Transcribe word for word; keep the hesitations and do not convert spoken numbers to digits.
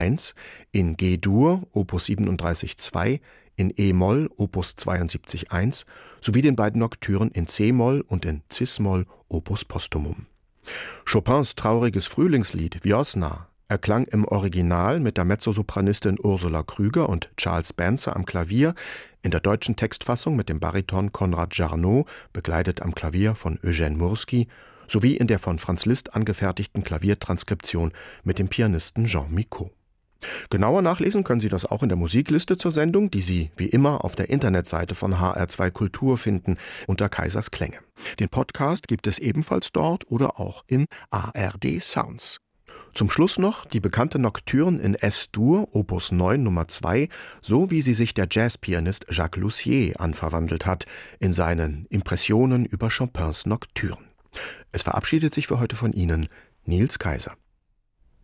eins, in G-Dur, Opus siebenunddreißig zwei, in E-Moll, Opus zweiundsiebzig eins, sowie den beiden Nocturnen in C-Moll und in Cis-Moll, Opus Posthumum. Chopins trauriges Frühlingslied Wiosna erklang im Original mit der Mezzosopranistin Ursula Krüger und Charles Spencer am Klavier, in der deutschen Textfassung mit dem Bariton Konrad Jarnot, begleitet am Klavier von Eugène Murski, sowie in der von Franz Liszt angefertigten Klaviertranskription mit dem Pianisten Jean Micot. Genauer nachlesen können Sie das auch in der Musikliste zur Sendung, die Sie wie immer auf der Internetseite von H R zwei Kultur finden unter Kaisers Klänge. Den Podcast gibt es ebenfalls dort oder auch in A R D Sounds. Zum Schluss noch die bekannte Nocturne in S-Dur, Opus neun Nummer zwei, so wie sie sich der Jazzpianist Jacques Lussier anverwandelt hat in seinen Impressionen über Chopins Nocturne. Es verabschiedet sich für heute von Ihnen Nils Kaiser.